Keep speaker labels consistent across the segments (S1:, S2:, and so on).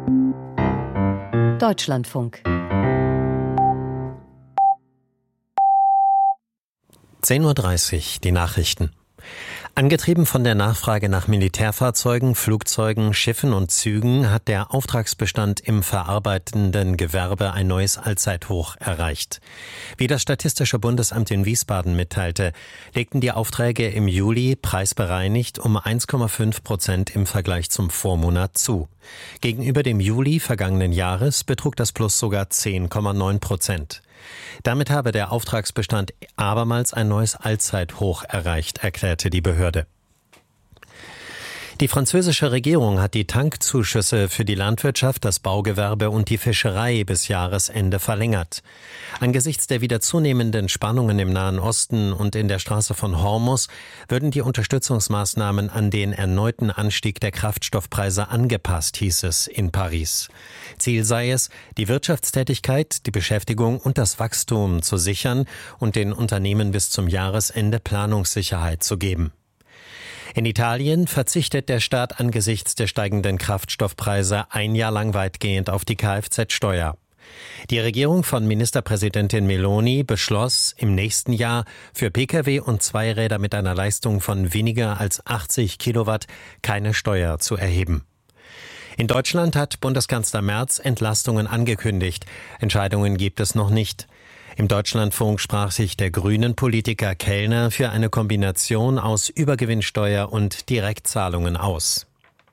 S1: Deutschlandfunk.
S2: 10:30 Uhr, die Nachrichten. Angetrieben von der Nachfrage nach Militärfahrzeugen, Flugzeugen, Schiffen und Zügen hat der Auftragsbestand im verarbeitenden Gewerbe ein neues Allzeithoch erreicht. Wie das Statistische Bundesamt in Wiesbaden mitteilte, legten die Aufträge im Juli preisbereinigt um 1,5% im Vergleich zum Vormonat zu. Gegenüber dem Juli vergangenen Jahres betrug das Plus sogar 10,9%. Damit habe der Auftragsbestand abermals ein neues Allzeithoch erreicht, erklärte die Behörde. Die französische Regierung hat die Tankzuschüsse für die Landwirtschaft, das Baugewerbe und die Fischerei bis Jahresende verlängert. Angesichts der wieder zunehmenden Spannungen im Nahen Osten und in der Straße von Hormuz würden die Unterstützungsmaßnahmen an den erneuten Anstieg der Kraftstoffpreise angepasst, hieß es in Paris. Ziel sei es, die Wirtschaftstätigkeit, die Beschäftigung und das Wachstum zu sichern und den Unternehmen bis zum Jahresende Planungssicherheit zu geben. In Italien verzichtet der Staat angesichts der steigenden Kraftstoffpreise ein Jahr lang weitgehend auf die Kfz-Steuer. Die Regierung von Ministerpräsidentin Meloni beschloss, im nächsten Jahr für Pkw und Zweiräder mit einer Leistung von weniger als 80 Kilowatt keine Steuer zu erheben. In Deutschland hat Bundeskanzler Merz Entlastungen angekündigt. Entscheidungen gibt es noch nicht. Im Deutschlandfunk sprach sich der Grünen-Politiker Kellner für eine Kombination aus Übergewinnsteuer und Direktzahlungen aus.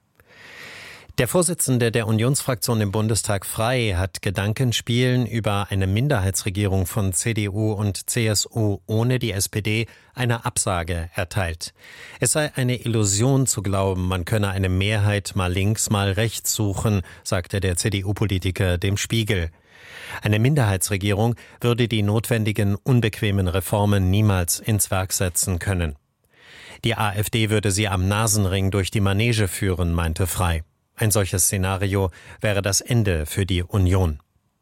S2: Der Vorsitzende der Unionsfraktion im Bundestag Frei hat Gedankenspielen über eine Minderheitsregierung von CDU und CSU ohne die SPD eine Absage erteilt. Es sei eine Illusion zu glauben, man könne eine Mehrheit mal links, mal rechts suchen, sagte der CDU-Politiker dem Spiegel. Eine Minderheitsregierung würde die notwendigen unbequemen Reformen niemals ins Werk setzen können. Die AfD würde sie am Nasenring durch die Manege führen, meinte Frei. Ein solches Szenario wäre das Ende für die Union.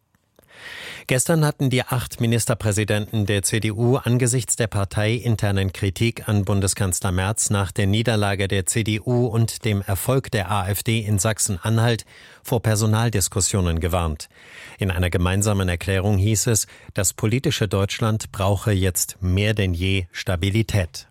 S2: Gestern hatten die 8 Ministerpräsidenten der CDU angesichts der parteiinternen Kritik an Bundeskanzler Merz nach der Niederlage der CDU und dem Erfolg der AfD in Sachsen-Anhalt vor Personaldiskussionen gewarnt. In einer gemeinsamen Erklärung hieß es, das politische Deutschland brauche jetzt mehr denn je Stabilität.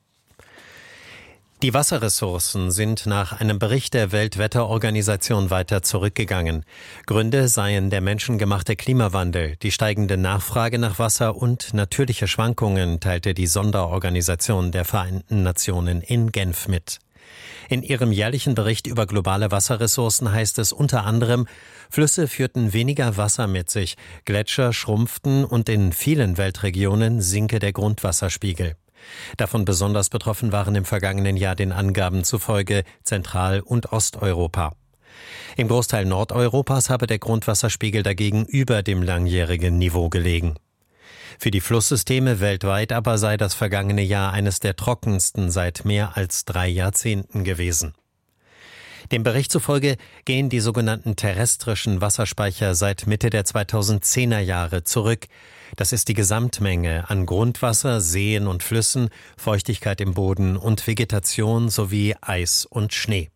S2: Die Wasserressourcen sind nach einem Bericht der Weltwetterorganisation weiter zurückgegangen. Gründe seien der menschengemachte Klimawandel, die steigende Nachfrage nach Wasser und natürliche Schwankungen, teilte die Sonderorganisation der Vereinten Nationen in Genf mit. In ihrem jährlichen Bericht über globale Wasserressourcen heißt es unter anderem, Flüsse führten weniger Wasser mit sich, Gletscher schrumpften und in vielen Weltregionen sinke der Grundwasserspiegel. Davon besonders betroffen waren im vergangenen Jahr den Angaben zufolge Zentral- und Osteuropa. Im Großteil Nordeuropas habe der Grundwasserspiegel dagegen über dem langjährigen Niveau gelegen. Für die Flusssysteme weltweit aber sei das vergangene Jahr eines der trockensten seit mehr als 3 Jahrzehnten gewesen. Dem Bericht zufolge gehen die sogenannten terrestrischen Wasserspeicher seit Mitte der 2010er Jahre zurück. Das ist die Gesamtmenge an Grundwasser, Seen und Flüssen, Feuchtigkeit im Boden und Vegetation sowie Eis und Schnee.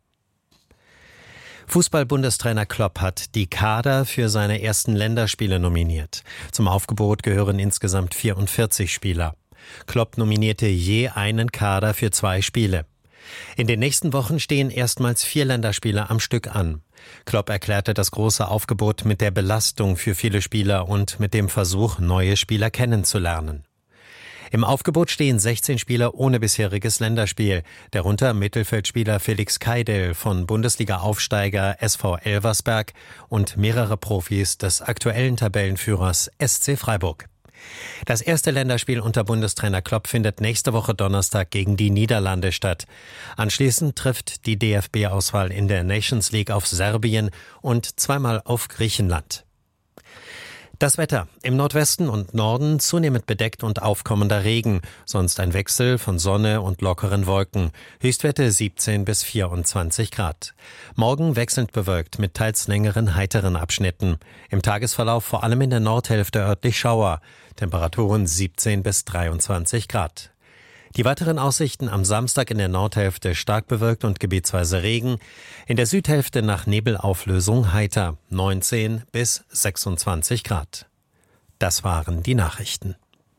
S2: Fußball-Bundestrainer Klopp hat die Kader für seine ersten Länderspiele nominiert. Zum Aufgebot gehören insgesamt 44 Spieler. Klopp nominierte je einen Kader für 2 Spiele. In den nächsten Wochen stehen erstmals 4 Länderspiele am Stück an. Klopp erklärte das große Aufgebot mit der Belastung für viele Spieler und mit dem Versuch, neue Spieler kennenzulernen. Im Aufgebot stehen 16 Spieler ohne bisheriges Länderspiel, darunter Mittelfeldspieler Felix Keidel von Bundesliga-Aufsteiger SV Elversberg und mehrere Profis des aktuellen Tabellenführers SC Freiburg. Das erste Länderspiel unter Bundestrainer Klopp findet nächste Woche Donnerstag gegen die Niederlande statt. Anschließend trifft die DFB-Auswahl in der Nations League auf Serbien und zweimal auf Griechenland. Das Wetter: Im Nordwesten und Norden zunehmend bedeckt und aufkommender Regen, sonst ein Wechsel von Sonne und lockeren Wolken. Höchstwerte 17 bis 24 Grad. Morgen wechselnd bewölkt mit teils längeren, heiteren Abschnitten. Im Tagesverlauf vor allem in der Nordhälfte örtlich Schauer. Temperaturen 17 bis 23 Grad. Die weiteren Aussichten am Samstag in der Nordhälfte stark bewölkt und gebietsweise Regen, in der Südhälfte nach Nebelauflösung heiter, 19 bis 26 Grad. Das waren die Nachrichten.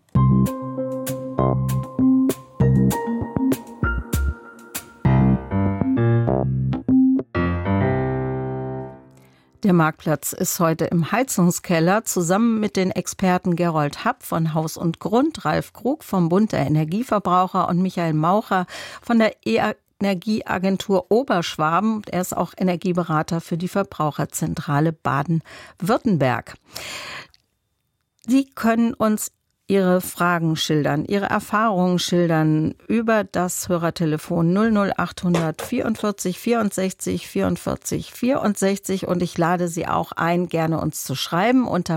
S1: Der Marktplatz ist heute im Heizungskeller zusammen mit den Experten Gerold Happ von Haus und Grund, Ralf Krug vom Bund der Energieverbraucher und Michael Maucher von der Energieagentur Oberschwaben. Er ist auch Energieberater für die Verbraucherzentrale Baden-Württemberg. Sie können uns Ihre Fragen schildern, Ihre Erfahrungen schildern über das Hörertelefon 00800 44 64 44 64 und ich lade Sie auch ein, gerne uns zu schreiben unter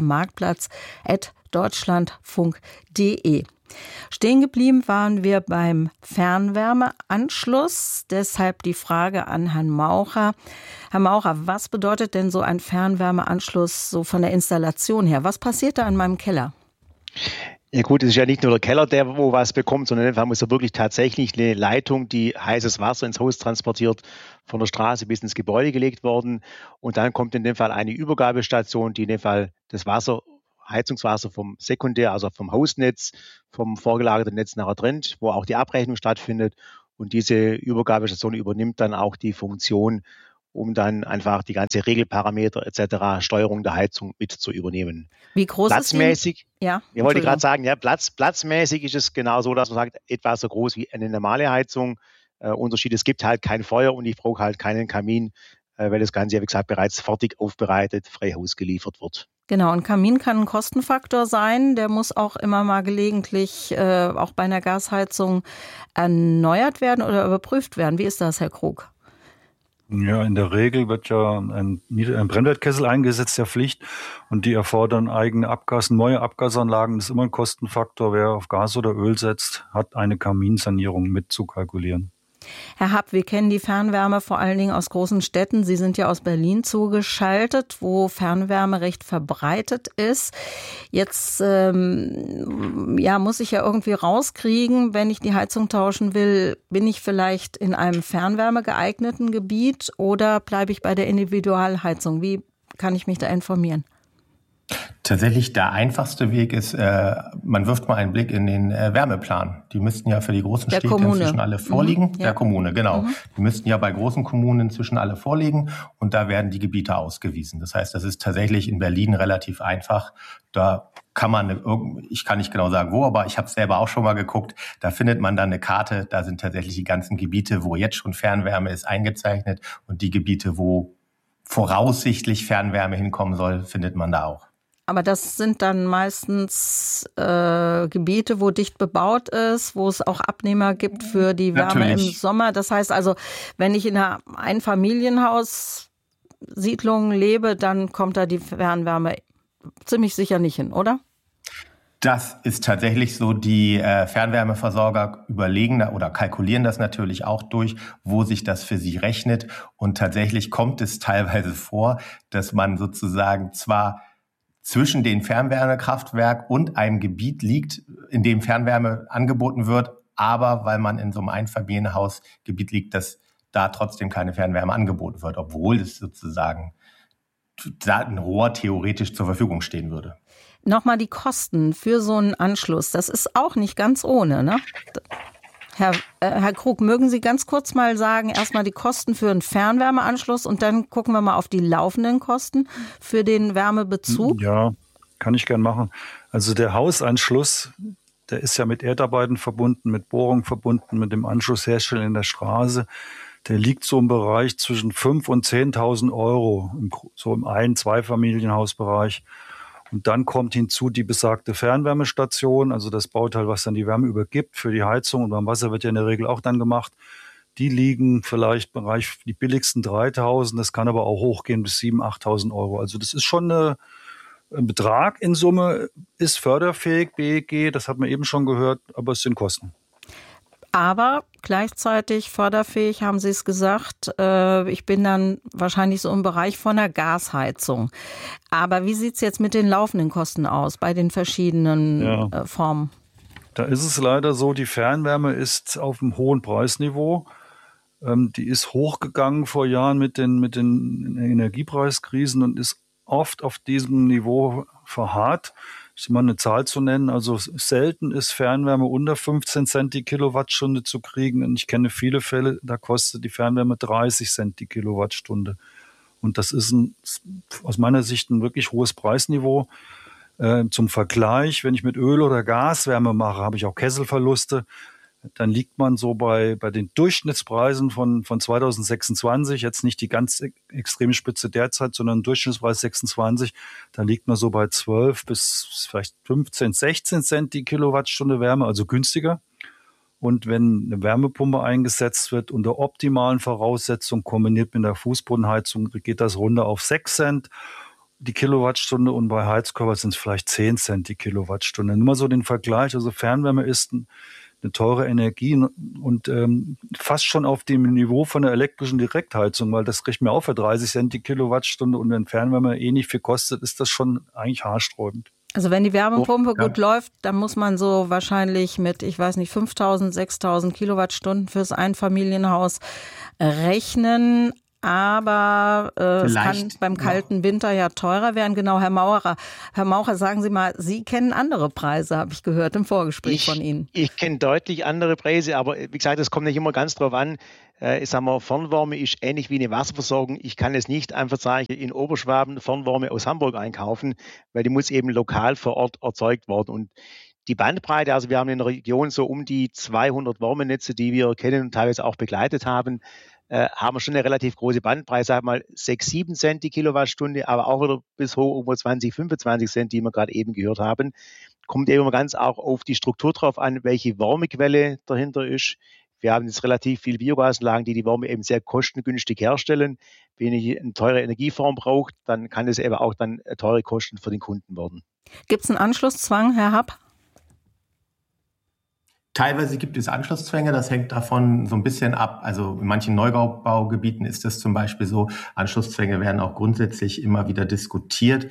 S1: marktplatz@deutschlandfunk.de. Stehen geblieben waren wir beim Fernwärmeanschluss, deshalb die Frage an Herrn Maucher. Herr Maucher, was bedeutet denn so ein Fernwärmeanschluss so von der Installation her? Was passiert da in meinem Keller?
S3: Ja gut, es ist ja nicht nur der Keller, der wo was bekommt, sondern in dem Fall muss ja wirklich tatsächlich eine Leitung, die heißes Wasser ins Haus transportiert, von der Straße bis ins Gebäude gelegt worden. Und dann kommt in dem Fall eine Übergabestation, die in dem Fall das Wasser, Heizungswasser vom Sekundär, also vom Hausnetz, vom vorgelagerten Netz nachher trennt, wo auch die Abrechnung stattfindet. Und diese Übergabestation übernimmt dann auch die Funktion, um dann einfach die ganze Regelparameter etc., Steuerung der Heizung mit zu übernehmen.
S1: Wie groß
S3: platzmäßig,
S1: ist die? Ja,
S3: ich wollte gerade sagen, ja, platzmäßig ist es genau so, dass man sagt, etwa so groß wie eine normale Heizung. Unterschied, es gibt halt kein Feuer und ich brauche halt keinen Kamin, weil das Ganze, wie gesagt, bereits fertig aufbereitet, frei Haus geliefert wird.
S1: Genau, ein Kamin kann ein Kostenfaktor sein. Der muss auch immer mal gelegentlich, auch bei einer Gasheizung, erneuert werden oder überprüft werden. Wie ist das, Herr Krug?
S4: Ja, in der Regel wird ja ein Brennwertkessel eingesetzt, der Pflicht, und die erfordern eigene neue Abgasanlagen. Das ist immer ein Kostenfaktor. Wer auf Gas oder Öl setzt, hat eine Kaminsanierung mit zu kalkulieren.
S1: Herr Happ, wir kennen die Fernwärme vor allen Dingen aus großen Städten. Sie sind ja aus Berlin zugeschaltet, wo Fernwärme recht verbreitet ist. Jetzt muss ich ja irgendwie rauskriegen, wenn ich die Heizung tauschen will, bin ich vielleicht in einem Fernwärme geeigneten Gebiet oder bleibe ich bei der Individualheizung? Wie kann ich mich da informieren?
S5: Tatsächlich der einfachste Weg ist, man wirft mal einen Blick in den Wärmeplan. Die müssten ja für die großen Städte inzwischen alle vorliegen. Der Kommune, genau. Die müssten ja bei großen Kommunen inzwischen alle vorliegen und da werden die Gebiete ausgewiesen. Das heißt, das ist tatsächlich in Berlin relativ einfach. Da kann man, ich kann nicht genau sagen wo, aber ich habe es selber auch schon mal geguckt, da findet man dann eine Karte, da sind tatsächlich die ganzen Gebiete, wo jetzt schon Fernwärme ist, eingezeichnet und die Gebiete, wo voraussichtlich Fernwärme hinkommen soll, findet man da auch.
S1: Aber das sind dann meistens Gebiete, wo dicht bebaut ist, wo es auch Abnehmer gibt für die Wärme im Sommer. Das heißt also, wenn ich in einer Einfamilienhaussiedlung lebe, dann kommt da die Fernwärme ziemlich sicher nicht hin, oder?
S5: Das ist tatsächlich so. Die Fernwärmeversorger überlegen oder kalkulieren das natürlich auch durch, wo sich das für sie rechnet. Und tatsächlich kommt es teilweise vor, dass man sozusagen zwar zwischen dem Fernwärmekraftwerk und einem Gebiet liegt, in dem Fernwärme angeboten wird, aber weil man in so einem Einfamilienhausgebiet liegt, dass da trotzdem keine Fernwärme angeboten wird, obwohl es sozusagen da ein Rohr theoretisch zur Verfügung stehen würde.
S1: Nochmal die Kosten für so einen Anschluss, das ist auch nicht ganz ohne, ne? Herr Krug, mögen Sie ganz kurz mal sagen, erstmal die Kosten für einen Fernwärmeanschluss und dann gucken wir mal auf die laufenden Kosten für den Wärmebezug?
S4: Ja, kann ich gern machen. Also der Hausanschluss, der ist ja mit Erdarbeiten verbunden, mit Bohrung verbunden, mit dem Anschlussherstellen in der Straße. Der liegt so im Bereich zwischen 5.000 und 10.000 Euro, so im Zweifamilienhausbereich. Und dann kommt hinzu die besagte Fernwärmestation, also das Bauteil, was dann die Wärme übergibt für die Heizung. Und beim Wasser wird ja in der Regel auch dann gemacht. Die liegen vielleicht im Bereich, die billigsten 3.000, das kann aber auch hochgehen bis 7.000, 8.000 Euro. Also das ist schon ein Betrag in Summe, ist förderfähig, BEG, das hat man eben schon gehört, aber es sind Kosten.
S1: Aber gleichzeitig förderfähig, haben Sie es gesagt. Ich bin dann wahrscheinlich so im Bereich von einer Gasheizung. Aber wie sieht es jetzt mit den laufenden Kosten aus bei den verschiedenen Formen?
S4: Da ist es leider so, die Fernwärme ist auf einem hohen Preisniveau. Die ist hochgegangen vor Jahren mit den Energiepreiskrisen und ist oft auf diesem Niveau verharrt. Ist mal eine Zahl zu nennen. Also selten ist Fernwärme unter 15 Cent die Kilowattstunde zu kriegen. Und ich kenne viele Fälle, da kostet die Fernwärme 30 Cent die Kilowattstunde. Und das ist aus meiner Sicht ein wirklich hohes Preisniveau. Zum Vergleich, wenn ich mit Öl- oder Gaswärme mache, habe ich auch Kesselverluste. Dann liegt man so bei den Durchschnittspreisen von 2026, jetzt nicht die ganz extreme Spitze derzeit, sondern Durchschnittspreis 26, da liegt man so bei 12 bis vielleicht 15, 16 Cent die Kilowattstunde Wärme, also günstiger. Und wenn eine Wärmepumpe eingesetzt wird unter optimalen Voraussetzungen, kombiniert mit der Fußbodenheizung, geht das runter auf 6 Cent die Kilowattstunde und bei Heizkörper sind es vielleicht 10 Cent die Kilowattstunde. Nur mal so den Vergleich, also Fernwärme ist eine teure Energie und fast schon auf dem Niveau von der elektrischen Direktheizung, weil das kriegt mir auch für 30 Cent die Kilowattstunde und wenn Fernwärme nicht viel kostet, ist das schon eigentlich haarsträubend.
S1: Also wenn die Wärmepumpe gut läuft, dann muss man so wahrscheinlich mit, 5.000, 6.000 Kilowattstunden fürs Einfamilienhaus rechnen. Aber es kann beim kalten Winter ja teurer werden. Genau, Herr Maucher. Herr Maucher, sagen Sie mal, Sie kennen andere Preise, habe ich gehört im Vorgespräch von Ihnen.
S3: Ich kenne deutlich andere Preise, aber wie gesagt, das kommt nicht immer ganz drauf an. Ich sage mal, Fernwärme ist ähnlich wie eine Wasserversorgung. Ich kann es nicht einfach sagen, in Oberschwaben Fernwärme aus Hamburg einkaufen, weil die muss eben lokal vor Ort erzeugt werden. Und die Bandbreite, also wir haben in der Region so um die 200 Wärmenetze, die wir kennen und teilweise auch begleitet haben, haben wir schon eine relativ große Bandbreite, sag mal 6, 7 Cent die Kilowattstunde, aber auch wieder bis hoch über 20, 25 Cent, die wir gerade eben gehört haben. Kommt eben ganz auch auf die Struktur drauf an, welche Wärmequelle dahinter ist. Wir haben jetzt relativ viele Biogasanlagen, die Wärme eben sehr kostengünstig herstellen. Wenn ich eine teure Energieform brauche, dann kann es eben auch dann teure Kosten für den Kunden werden.
S1: Gibt es einen Anschlusszwang, Herr Happ?
S5: Teilweise gibt es Anschlusszwänge, das hängt davon so ein bisschen ab. Also in manchen Neubaugebieten ist das zum Beispiel so. Anschlusszwänge werden auch grundsätzlich immer wieder diskutiert.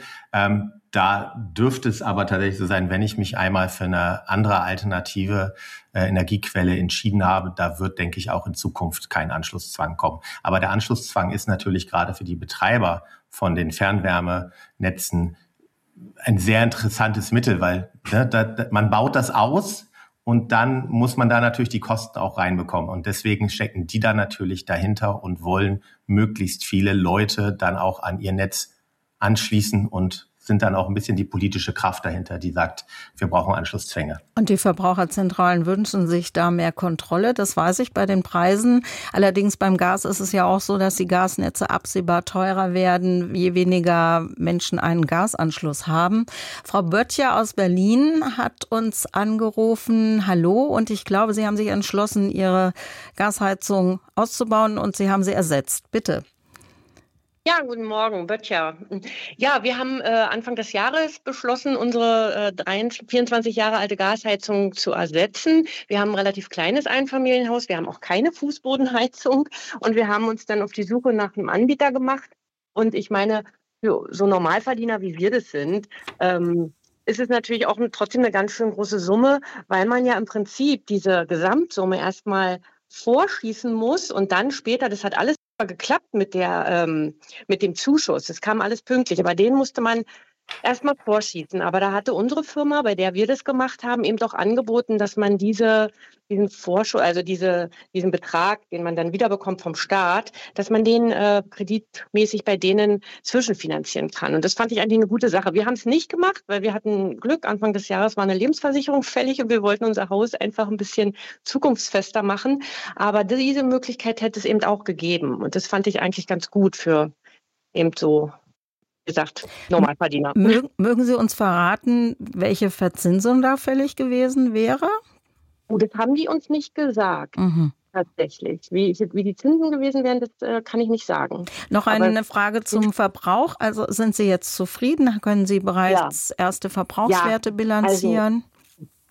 S5: Da dürfte es aber tatsächlich so sein, wenn ich mich einmal für eine andere alternative Energiequelle entschieden habe, da wird, denke ich, auch in Zukunft kein Anschlusszwang kommen. Aber der Anschlusszwang ist natürlich gerade für die Betreiber von den Fernwärmenetzen ein sehr interessantes Mittel, weil man baut das aus, und dann muss man da natürlich die Kosten auch reinbekommen. Und deswegen stecken die da natürlich dahinter und wollen möglichst viele Leute dann auch an ihr Netz anschließen und sind dann auch ein bisschen die politische Kraft dahinter, die sagt, wir brauchen Anschlusszwänge.
S1: Und die Verbraucherzentralen wünschen sich da mehr Kontrolle, das weiß ich bei den Preisen. Allerdings beim Gas ist es ja auch so, dass die Gasnetze absehbar teurer werden, je weniger Menschen einen Gasanschluss haben. Frau Böttcher aus Berlin hat uns angerufen. Hallo, und ich glaube, Sie haben sich entschlossen, Ihre Gasheizung auszubauen und Sie haben sie ersetzt. Bitte.
S6: Ja, guten Morgen, Böttcher. Ja, wir haben Anfang des Jahres beschlossen, unsere 24 Jahre alte Gasheizung zu ersetzen. Wir haben ein relativ kleines Einfamilienhaus, wir haben auch keine Fußbodenheizung und wir haben uns dann auf die Suche nach einem Anbieter gemacht. Und ich meine, für so Normalverdiener, wie wir das sind, ist es natürlich auch trotzdem eine ganz schön große Summe, weil man ja im Prinzip diese Gesamtsumme erstmal vorschießen muss und dann später, das hat alles geklappt mit dem Zuschuss. Das kam alles pünktlich, aber den musste man erstmal vorschießen. Aber da hatte unsere Firma, bei der wir das gemacht haben, eben doch angeboten, dass man diesen Vorschuss, also diesen Betrag, den man dann wiederbekommt vom Staat, dass man den kreditmäßig bei denen zwischenfinanzieren kann. Und das fand ich eigentlich eine gute Sache. Wir haben es nicht gemacht, weil wir hatten Glück. Anfang des Jahres war eine Lebensversicherung fällig und wir wollten unser Haus einfach ein bisschen zukunftsfester machen. Aber diese Möglichkeit hätte es eben auch gegeben. Und das fand ich eigentlich ganz gut für eben so, wie gesagt, Normalverdiener.
S1: Mögen Sie uns verraten, welche Verzinsung da fällig gewesen wäre?
S6: Oh, das haben die uns nicht gesagt, tatsächlich. Wie die Zinsen gewesen wären, das kann ich nicht sagen.
S1: Noch eine Frage zum Verbrauch. Also sind Sie jetzt zufrieden? Können Sie bereits erste Verbrauchswerte bilanzieren?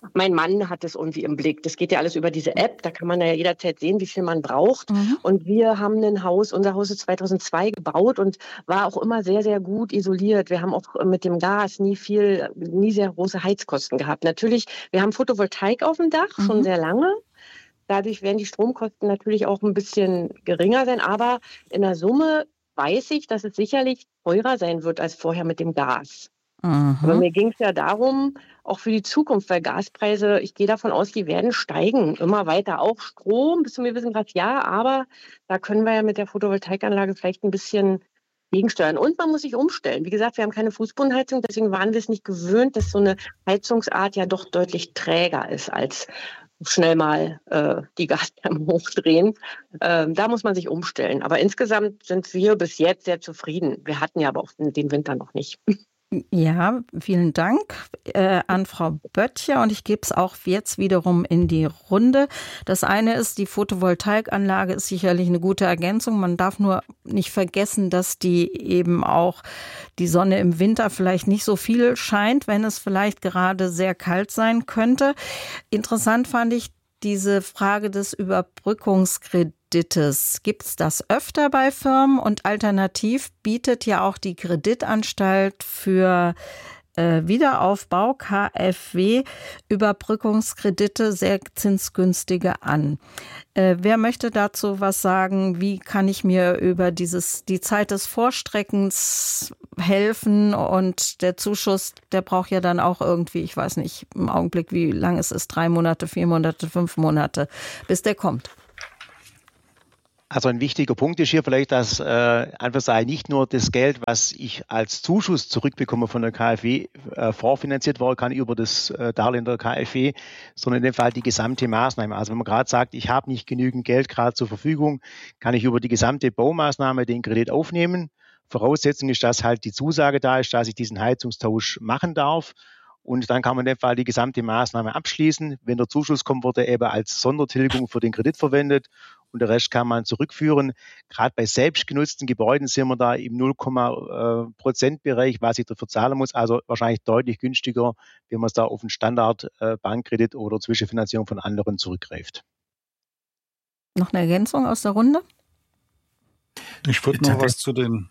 S6: Mein Mann hat es irgendwie im Blick. Das geht ja alles über diese App. Da kann man ja jederzeit sehen, wie viel man braucht. Und wir haben unser Haus ist 2002 gebaut und war auch immer sehr, sehr gut isoliert. Wir haben auch mit dem Gas nie sehr große Heizkosten gehabt. Natürlich, wir haben Photovoltaik auf dem Dach, schon sehr lange. Dadurch werden die Stromkosten natürlich auch ein bisschen geringer sein. Aber in der Summe weiß ich, dass es sicherlich teurer sein wird als vorher mit dem Gas. Aber mir ging es ja darum, auch für die Zukunft, weil Gaspreise, ich gehe davon aus, die werden steigen, immer weiter. Auch Strom, bis zu einem gewissen Grad ja, aber da können wir ja mit der Photovoltaikanlage vielleicht ein bisschen gegensteuern. Und man muss sich umstellen. Wie gesagt, wir haben keine Fußbodenheizung, deswegen waren wir es nicht gewöhnt, dass so eine Heizungsart ja doch deutlich träger ist als schnell mal die Gastherme hochdrehen. Da muss man sich umstellen. Aber insgesamt sind wir bis jetzt sehr zufrieden. Wir hatten ja aber auch den Winter noch nicht.
S1: Ja, vielen Dank an Frau Böttcher und ich gebe es auch jetzt wiederum in die Runde. Das eine ist, die Photovoltaikanlage ist sicherlich eine gute Ergänzung. Man darf nur nicht vergessen, dass die eben auch die Sonne im Winter vielleicht nicht so viel scheint, wenn es vielleicht gerade sehr kalt sein könnte. Interessant fand ich diese Frage des Überbrückungskredites. Gibt es das öfter bei Firmen? Und alternativ bietet ja auch die Kreditanstalt für Wiederaufbau, KfW, Überbrückungskredite sehr zinsgünstige an. Wer möchte dazu was sagen? Wie kann ich mir über die Zeit des Vorstreckens helfen? Und der Zuschuss, der braucht ja dann auch irgendwie, ich weiß nicht im Augenblick, wie lang es ist, 3 Monate, 4 Monate, 5 Monate, bis der kommt.
S3: Also ein wichtiger Punkt ist hier vielleicht, dass einfach sei nicht nur das Geld, was ich als Zuschuss zurückbekomme von der KfW, vorfinanziert worden kann über das Darlehen der KfW, sondern in dem Fall die gesamte Maßnahme. Also wenn man gerade sagt, ich habe nicht genügend Geld gerade zur Verfügung, kann ich über die gesamte Baumaßnahme den Kredit aufnehmen. Voraussetzung ist, dass halt die Zusage da ist, dass ich diesen Heizungstausch machen darf. Und dann kann man in dem Fall die gesamte Maßnahme abschließen. Wenn der Zuschuss kommt, wird er eben als Sondertilgung für den Kredit verwendet und der Rest kann man zurückführen. Gerade bei selbstgenutzten Gebäuden sind wir da im 0,%-Bereich, was ich dafür zahlen muss. Also wahrscheinlich deutlich günstiger, wenn man es da auf einen Standard-Bankkredit oder Zwischenfinanzierung von anderen zurückgreift.
S1: Noch eine Ergänzung aus der Runde?
S4: Ich würde noch was zu den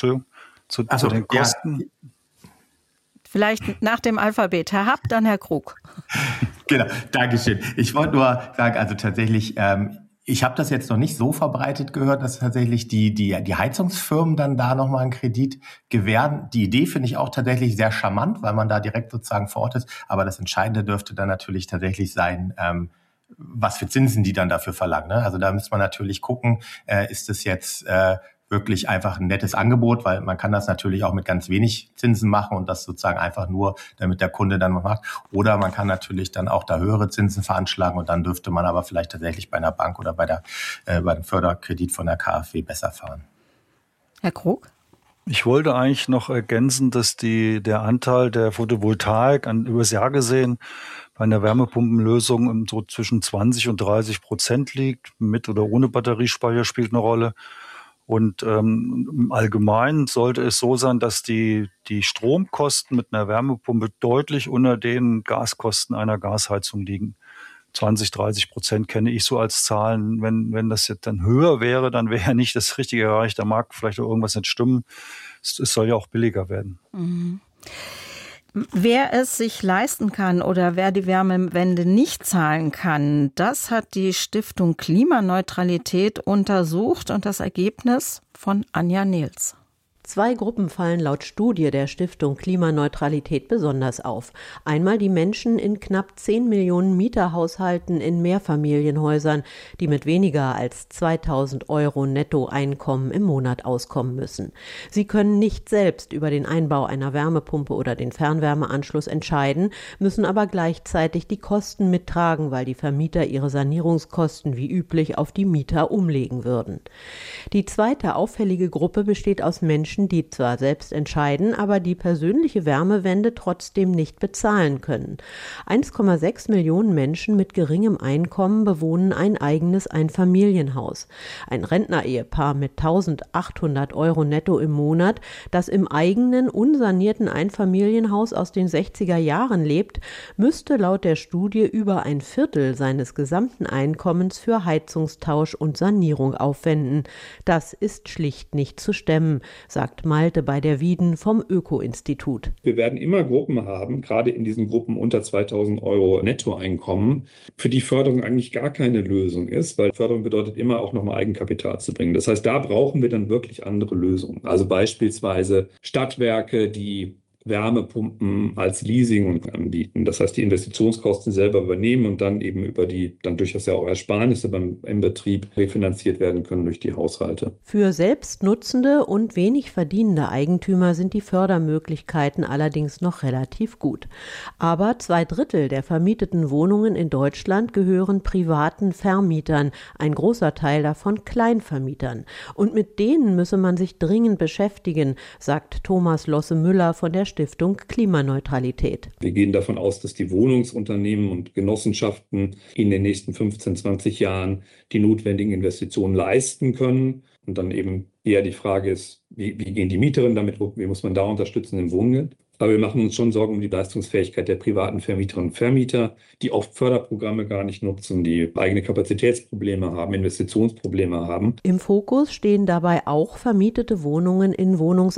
S4: Kosten.
S1: Ja. Vielleicht nach dem Alphabet. Herr Happ, dann Herr Krug.
S5: Genau, Dankeschön. Ich wollte nur sagen, also tatsächlich, ich habe das jetzt noch nicht so verbreitet gehört, dass tatsächlich die Heizungsfirmen dann da nochmal einen Kredit gewähren. Die Idee finde ich auch tatsächlich sehr charmant, weil man da direkt sozusagen vor Ort ist. Aber das Entscheidende dürfte dann natürlich tatsächlich sein, was für Zinsen die dann dafür verlangen. Ne? Also da müsste man natürlich gucken, ist es jetzt wirklich einfach ein nettes Angebot, weil man kann das natürlich auch mit ganz wenig Zinsen machen und das sozusagen einfach nur, damit der Kunde dann macht. Oder man kann natürlich dann auch da höhere Zinsen veranschlagen und dann dürfte man aber vielleicht tatsächlich bei einer Bank oder bei dem Förderkredit von der KfW besser fahren.
S1: Herr Krug?
S4: Ich wollte eigentlich noch ergänzen, dass der Anteil der Photovoltaik übers Jahr gesehen bei einer Wärmepumpenlösung so zwischen 20% liegt. Mit oder ohne Batteriespeicher spielt eine Rolle. Und im Allgemeinen sollte es so sein, dass die Stromkosten mit einer Wärmepumpe deutlich unter den Gaskosten einer Gasheizung liegen. 20-30% kenne ich so als Zahlen. Wenn das jetzt dann höher wäre, dann wäre ja nicht das Richtige erreicht. Da mag vielleicht auch irgendwas nicht stimmen. Es soll ja auch billiger werden.
S1: Mhm. Wer es sich leisten kann oder wer die Wärmewende nicht zahlen kann, das hat die Stiftung Klimaneutralität untersucht und das Ergebnis von Anja Nils.
S7: 2 Gruppen fallen laut Studie der Stiftung Klimaneutralität besonders auf. Einmal die Menschen in knapp 10 Millionen Mieterhaushalten in Mehrfamilienhäusern, die mit weniger als 2.000 € Nettoeinkommen im Monat auskommen müssen. Sie können nicht selbst über den Einbau einer Wärmepumpe oder den Fernwärmeanschluss entscheiden, müssen aber gleichzeitig die Kosten mittragen, weil die Vermieter ihre Sanierungskosten wie üblich auf die Mieter umlegen würden. Die zweite auffällige Gruppe besteht aus Menschen, Menschen, die zwar selbst entscheiden, aber die persönliche Wärmewende trotzdem nicht bezahlen können. 1,6 Millionen Menschen mit geringem Einkommen bewohnen ein eigenes Einfamilienhaus. Ein Rentnerehepaar mit 1.800 € netto im Monat, das im eigenen, unsanierten Einfamilienhaus aus den 60er Jahren lebt, müsste laut der Studie über ein Viertel seines gesamten Einkommens für Heizungstausch und Sanierung aufwenden. Das ist schlicht nicht zu stemmen, sagt Malte bei der Wieden vom Öko-Institut.
S8: Wir werden immer Gruppen haben, gerade in diesen Gruppen unter 2.000 € Nettoeinkommen, für die Förderung eigentlich gar keine Lösung ist, weil Förderung bedeutet immer auch nochmal Eigenkapital zu bringen. Das heißt, da brauchen wir dann wirklich andere Lösungen. Also beispielsweise Stadtwerke, die Wärmepumpen als Leasing anbieten. Das heißt, die Investitionskosten selber übernehmen und dann eben über die dann durchaus ja auch Ersparnisse im Betrieb refinanziert werden können durch die Haushalte.
S7: Für selbstnutzende und wenig verdienende Eigentümer sind die Fördermöglichkeiten allerdings noch relativ gut. Aber 2/3 der vermieteten Wohnungen in Deutschland gehören privaten Vermietern, ein großer Teil davon Kleinvermietern. Und mit denen müsse man sich dringend beschäftigen, sagt Thomas Losse-Müller von der Stiftung Klimaneutralität.
S8: Wir gehen davon aus, dass die Wohnungsunternehmen und Genossenschaften in den nächsten 15, 20 Jahren die notwendigen Investitionen leisten können. Und dann eben eher die Frage ist, wie gehen die Mieterinnen damit um, wie muss man da unterstützen im Wohnen? Aber wir machen uns schon Sorgen um die Leistungsfähigkeit der privaten Vermieterinnen und Vermieter, die oft Förderprogramme gar nicht nutzen, die eigene Kapazitätsprobleme haben, Investitionsprobleme haben.
S7: Im Fokus stehen dabei auch vermietete Wohnungen in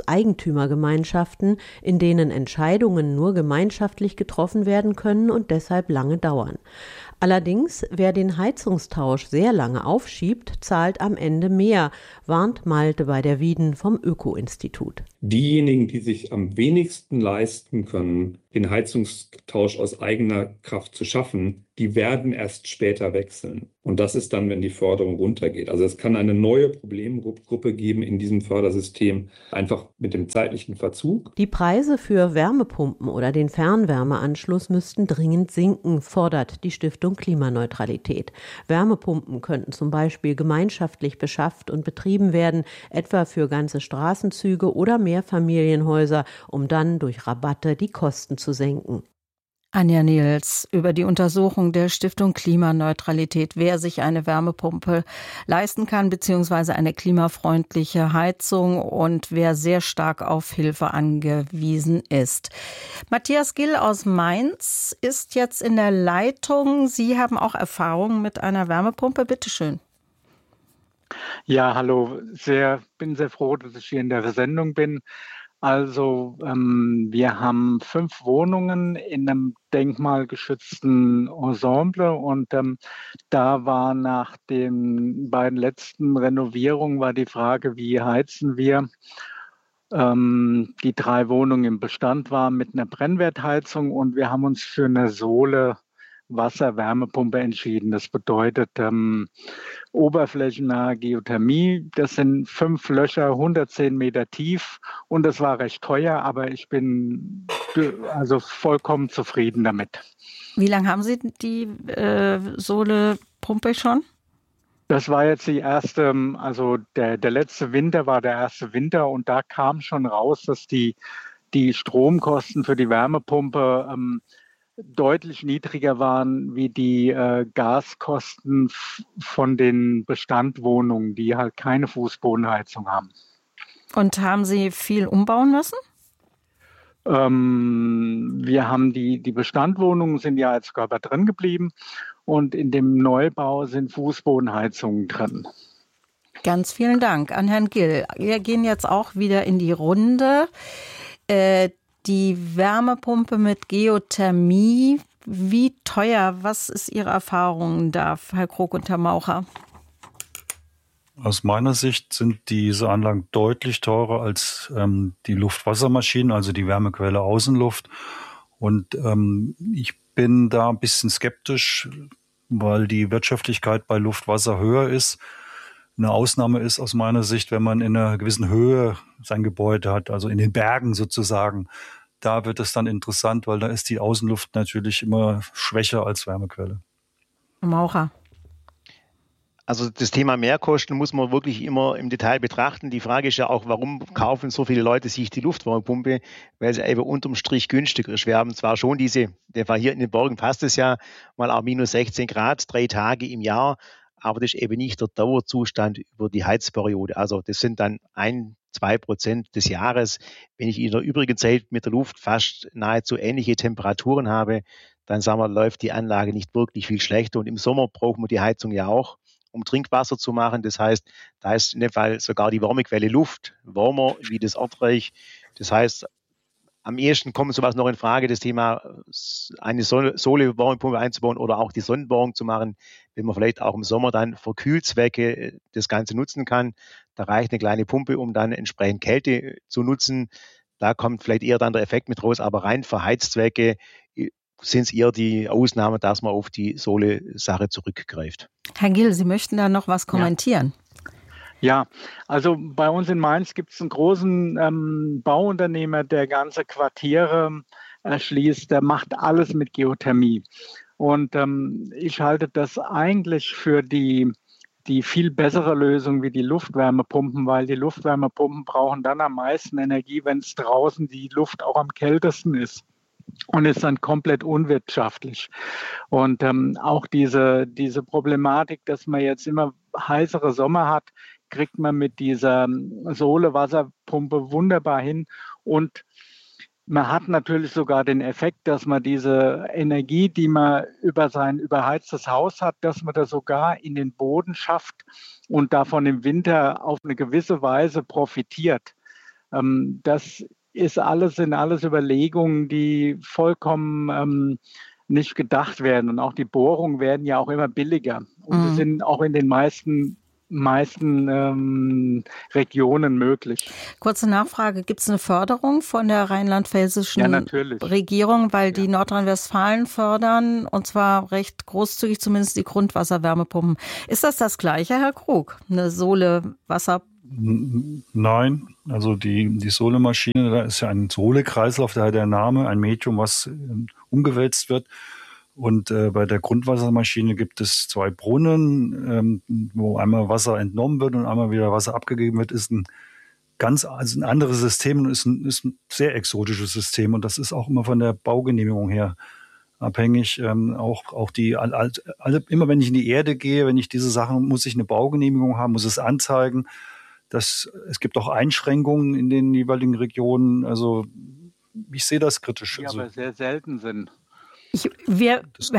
S7: Wohnungseigentümergemeinschaften, in denen Entscheidungen nur gemeinschaftlich getroffen werden können und deshalb lange dauern. Allerdings, wer den Heizungstausch sehr lange aufschiebt, zahlt am Ende mehr, warnt Malte bei der Wieden vom Öko-Institut.
S8: Diejenigen, die sich am wenigsten leisten können, den Heizungstausch aus eigener Kraft zu schaffen, die werden erst später wechseln. Und das ist dann, wenn die Förderung runtergeht. Also es kann eine neue Problemgruppe geben in diesem Fördersystem, einfach mit dem zeitlichen Verzug.
S7: Die Preise für Wärmepumpen oder den Fernwärmeanschluss müssten dringend sinken, fordert die Stiftung Klimaneutralität. Wärmepumpen könnten zum Beispiel gemeinschaftlich beschafft und betrieben werden, etwa für ganze Straßenzüge oder Mehrfamilienhäuser, um dann durch Rabatte die Kosten zu senken.
S1: Anja Nils über die Untersuchung der Stiftung Klimaneutralität, wer sich eine Wärmepumpe leisten kann, beziehungsweise eine klimafreundliche Heizung und wer sehr stark auf Hilfe angewiesen ist. Matthias Gill aus Mainz ist jetzt in der Leitung. Sie haben auch Erfahrungen mit einer Wärmepumpe. Bitte schön.
S9: Ja, hallo. Bin sehr froh, dass ich hier in der Sendung bin. Also wir haben 5 Wohnungen in einem denkmalgeschützten Ensemble und da war nach den beiden letzten Renovierungen war die Frage, wie heizen wir. Die 3 Wohnungen im Bestand waren mit einer Brennwertheizung und wir haben uns für eine Sohle Wasser-Wärmepumpe entschieden. Das bedeutet oberflächennahe Geothermie. Das sind 5 Löcher, 110 Meter tief und das war recht teuer, aber ich bin also vollkommen zufrieden damit.
S1: Wie lange haben Sie die Sohle-Pumpe schon?
S9: Das war jetzt die erste, also der letzte Winter war der erste Winter und da kam schon raus, dass die Stromkosten für die Wärmepumpe deutlich niedriger waren wie die Gaskosten von den Bestandwohnungen, die halt keine Fußbodenheizung haben.
S1: Und haben Sie viel umbauen müssen?
S9: Wir haben die Bestandwohnungen sind ja als Körper drin geblieben und in dem Neubau sind Fußbodenheizungen drin.
S1: Ganz vielen Dank an Herrn Gill. Wir gehen jetzt auch wieder in die Runde. Die Wärmepumpe mit Geothermie, wie teuer? Was ist Ihre Erfahrung da, Herr Krog und Herr Maucher?
S4: Aus meiner Sicht sind diese Anlagen deutlich teurer als die Luftwassermaschinen, also die Wärmequelle Außenluft. Und ich bin da ein bisschen skeptisch, weil die Wirtschaftlichkeit bei Luftwasser höher ist. Eine Ausnahme ist aus meiner Sicht, wenn man in einer gewissen Höhe sein Gebäude hat, also in den Bergen sozusagen. Da wird es dann interessant, weil da ist die Außenluft natürlich immer schwächer als Wärmequelle.
S1: Maucher.
S3: Also das Thema Mehrkosten muss man wirklich immer im Detail betrachten. Die Frage ist ja auch, warum kaufen so viele Leute sich die Luftwärmepumpe? Weil sie eben unterm Strich günstiger ist. Wir haben zwar schon der war hier in den Bergen passt es ja mal auch minus 16 Grad, 3 Tage im Jahr, aber das ist eben nicht der Dauerzustand über die Heizperiode. Also das sind dann 1-2% des Jahres. Wenn ich in der übrigen Zeit mit der Luft fast nahezu ähnliche Temperaturen habe, dann sagen wir, läuft die Anlage nicht wirklich viel schlechter. Und im Sommer brauchen wir die Heizung ja auch, um Trinkwasser zu machen. Das heißt, da ist in dem Fall sogar die Wärmequelle Luft wärmer wie das Erdreich. Das heißt, am ehesten kommt sowas noch in Frage, das Thema eine Sohle-Wärmepumpe einzubauen oder auch die Sonnenbohrung zu machen, wenn man vielleicht auch im Sommer dann für Kühlzwecke das Ganze nutzen kann. Da reicht eine kleine Pumpe, um dann entsprechend Kälte zu nutzen. Da kommt vielleicht eher dann der Effekt mit raus, aber rein für Heizzwecke sind es eher die Ausnahmen, dass man auf die Sohle-Sache zurückgreift.
S1: Herr Gill, Sie möchten da noch was kommentieren?
S9: Ja, also bei uns in Mainz gibt es einen großen Bauunternehmer, der ganze Quartiere erschließt. Der macht alles mit Geothermie. Und ich halte das eigentlich für die viel bessere Lösung wie die Luftwärmepumpen, weil die Luftwärmepumpen brauchen dann am meisten Energie, wenn es draußen die Luft auch am kältesten ist. Und ist dann komplett unwirtschaftlich. Und auch diese Problematik, dass man jetzt immer heißere Sommer hat, kriegt man mit dieser Sohle-Wasserpumpe wunderbar hin. Und man hat natürlich sogar den Effekt, dass man diese Energie, die man über sein überheiztes Haus hat, dass man das sogar in den Boden schafft und davon im Winter auf eine gewisse Weise profitiert. Das sind alles Überlegungen, die vollkommen nicht gedacht werden. Und auch die Bohrungen werden ja auch immer billiger. Und sie sind auch in den meisten Regionen möglich.
S1: Kurze Nachfrage, gibt es eine Förderung von der rheinland-pfälzischen Regierung, weil die Nordrhein-Westfalen fördern, und zwar recht großzügig zumindest die Grundwasserwärmepumpen. Ist das Gleiche, Herr Krug? Eine Sohle-Wasserpumpe?
S4: Nein, also die Sohle-Maschine, da ist ja ein Sohle-Kreislauf, daher der Name, ein Medium, was umgewälzt wird. Und bei der Grundwassermaschine gibt es 2 Brunnen, wo einmal Wasser entnommen wird und einmal wieder Wasser abgegeben wird. Ist ein anderes System und ist ein sehr exotisches System. Und das ist auch immer von der Baugenehmigung her abhängig. Auch die immer wenn ich in die Erde gehe, wenn ich diese Sachen, muss ich eine Baugenehmigung haben, muss es anzeigen. Es gibt auch Einschränkungen in den jeweiligen Regionen. Also ich sehe das kritisch.
S9: Die aber sehr selten sind.
S1: Wir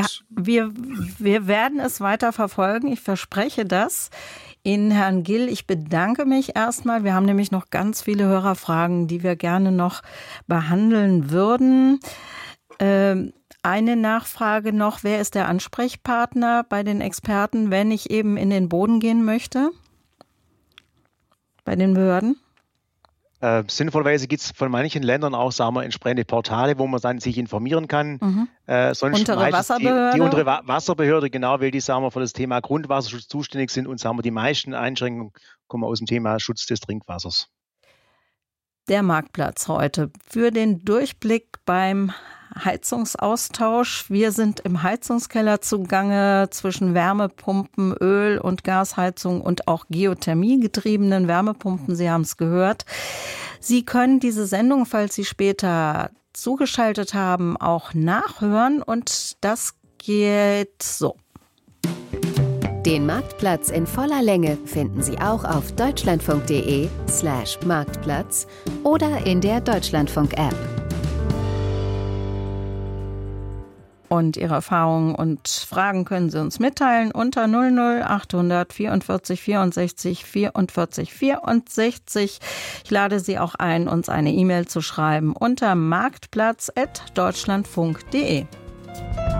S1: werden es weiter verfolgen. Ich verspreche das. Ihnen, Herrn Gill, ich bedanke mich erstmal. Wir haben nämlich noch ganz viele Hörerfragen, die wir gerne noch behandeln würden. Eine Nachfrage noch. Wer ist der Ansprechpartner bei den Experten, wenn ich eben in den Boden gehen möchte? Bei den Behörden?
S3: Sinnvollerweise gibt es von manchen Ländern auch, sagen wir, entsprechende Portale, wo man dann sich informieren kann. Sonst
S1: untere Wasserbehörde?
S3: Die untere Wasserbehörde, genau, weil die, sagen wir, für das Thema Grundwasserschutz zuständig sind und, sagen wir, die meisten Einschränkungen kommen aus dem Thema Schutz des Trinkwassers.
S1: Der Marktplatz heute für den Durchblick beim Heizungsaustausch. Wir sind im Heizungskeller zugange zwischen Wärmepumpen, Öl- und Gasheizung und auch geothermiegetriebenen Wärmepumpen. Sie haben es gehört. Sie können diese Sendung, falls Sie später zugeschaltet haben, auch nachhören. Und das geht so.
S10: Den Marktplatz in voller Länge finden Sie auch auf deutschlandfunk.de/Marktplatz oder in der Deutschlandfunk-App.
S1: Und Ihre Erfahrungen und Fragen können Sie uns mitteilen unter 00800 44 64 44 64. Ich lade Sie auch ein, uns eine E-Mail zu schreiben unter marktplatz@deutschlandfunk.de.